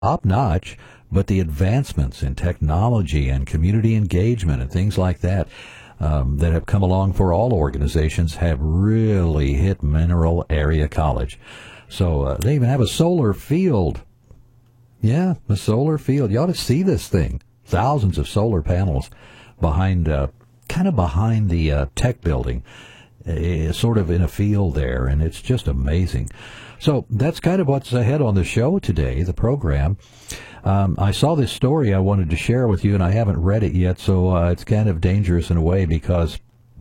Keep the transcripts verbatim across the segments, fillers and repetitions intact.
top-notch, but the advancements in technology and community engagement and things like that um, that have come along for all organizations have really hit Mineral Area College. So uh, they even have a solar field. Yeah, a solar field. You ought to see this thing. Thousands of solar panels behind, uh, kind of behind the uh, tech building, uh, sort of in a field there, and it's just amazing. So that's kind of what's ahead on the show today, the program. Um, I saw this story I wanted to share with you, and I haven't read it yet, so uh, it's kind of dangerous in a way because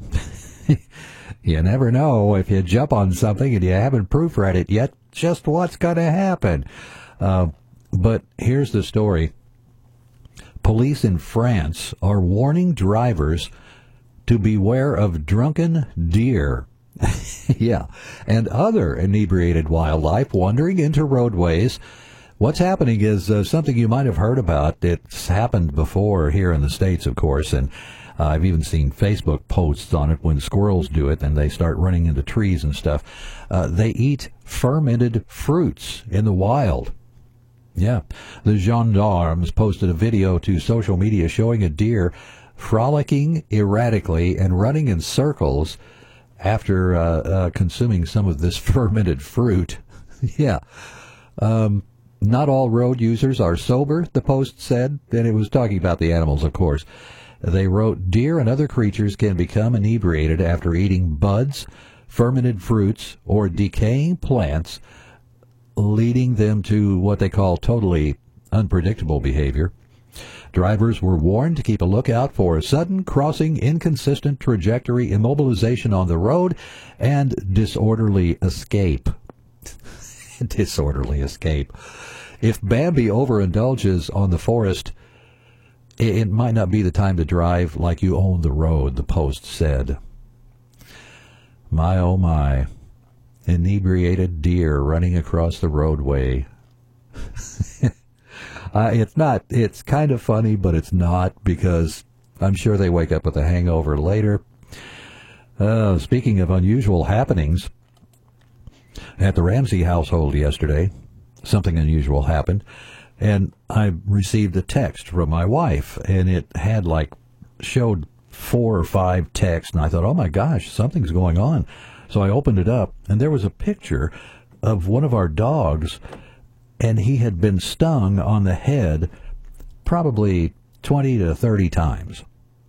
you never know if you jump on something and you haven't proofread it yet, just what's going to happen. Uh, but here's the story. Police in France are warning drivers to beware of drunken deer. Yeah, and other inebriated wildlife wandering into roadways. What's happening is uh, something you might have heard about. It's happened before here in the States, of course, and uh, I've even seen Facebook posts on it when squirrels do it and they start running into trees and stuff. Uh, they eat fermented fruits in the wild. Yeah, the gendarmes posted a video to social media showing a deer frolicking erratically and running in circles after uh, uh, consuming some of this fermented fruit. Yeah. Um, not all road users are sober, the post said, and it was talking about the animals, of course. They wrote, deer and other creatures can become inebriated after eating buds, fermented fruits, or decaying plants, leading them to what they call totally unpredictable behavior. Drivers were warned to keep a lookout for a sudden crossing, inconsistent trajectory, immobilization on the road, and disorderly escape. Disorderly escape. If Bambi overindulges on the forest, it might not be the time to drive like you own the road, the post said. My, oh my. Inebriated deer running across the roadway. uh, it's not, it's kind of funny, but it's not, because I'm sure they wake up with a hangover later. Uh, speaking of unusual happenings, at the Ramsey household yesterday, something unusual happened, and I received a text from my wife, and it had like, showed four or five texts, and I thought, oh my gosh, something's going on. So I opened it up, and there was a picture of one of our dogs, and he had been stung on the head probably twenty to thirty times.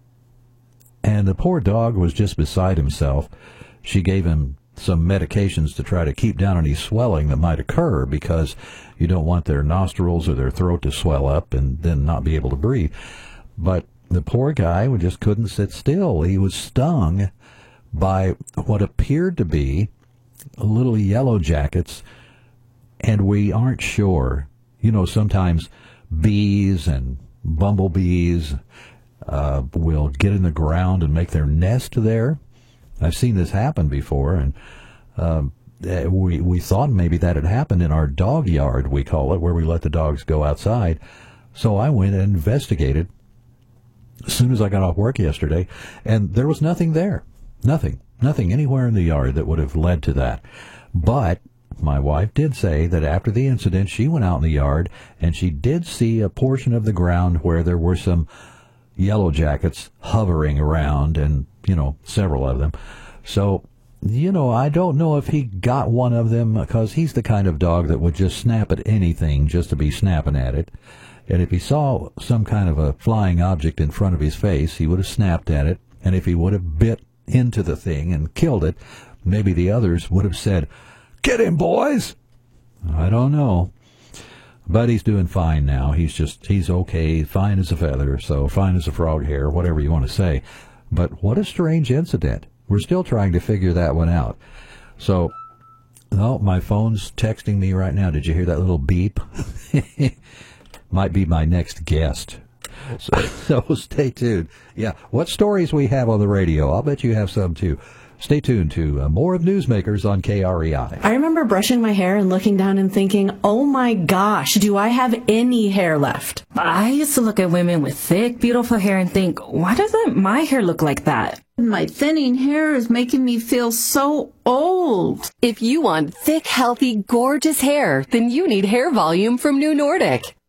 And the poor dog was just beside himself. She gave him some medications to try to keep down any swelling that might occur, because you don't want their nostrils or their throat to swell up and then not be able to breathe. But the poor guy just couldn't sit still. He was stung by what appeared to be little yellow jackets, and we aren't sure. You know, sometimes bees and bumblebees uh, will get in the ground and make their nest there. I've seen this happen before, and um, we we thought maybe that had happened in our dog yard, we call it, where we let the dogs go outside. So I went and investigated as soon as I got off work yesterday, and there was nothing there. Nothing. Nothing anywhere in the yard that would have led to that. But my wife did say that after the incident, she went out in the yard, and she did see a portion of the ground where there were some yellow jackets hovering around, and, you know, several of them. So, you know, I don't know if he got one of them, because he's the kind of dog that would just snap at anything just to be snapping at it. And if he saw some kind of a flying object in front of his face, he would have snapped at it. And if he would have bit into the thing and killed it, maybe the others would have said, "Get him, boys!" I don't know. But he's doing fine now. He's just, he's okay, fine as a feather, so fine as a frog hair, whatever you want to say. But what a strange incident. We're still trying to figure that one out. So, oh, my phone's texting me right now. Did you hear that little beep? Might be my next guest. So, so stay tuned. Yeah, what stories we have on the radio? I'll bet you have some too. Stay tuned to uh, more of Newsmakers on K R E I. I remember brushing my hair and looking down and thinking, oh my gosh, do I have any hair left? I used to look at women with thick, beautiful hair and think, why doesn't my hair look like that? My thinning hair is making me feel so old. If you want thick, healthy, gorgeous hair, then you need Hair Volume from New Nordic.